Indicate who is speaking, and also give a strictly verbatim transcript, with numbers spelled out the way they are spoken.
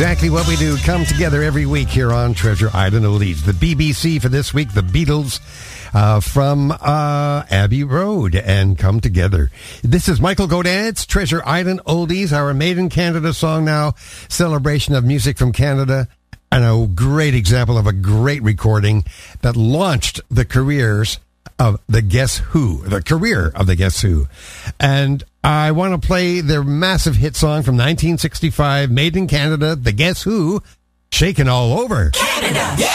Speaker 1: exactly what we do. Come together every week here on Treasure Island Oldies. The B B C for this week, the Beatles uh, from uh, Abbey Road, and Come Together. This is Michael Godin's Treasure Island Oldies, our Made in Canada song now, celebration of music from Canada, and a great example of a great recording that launched the careers of the Guess Who, the career of the Guess Who. And I want to play their massive hit song from nineteen sixty-five, Made in Canada, the Guess Who, Shakin' All Over.
Speaker 2: Canada!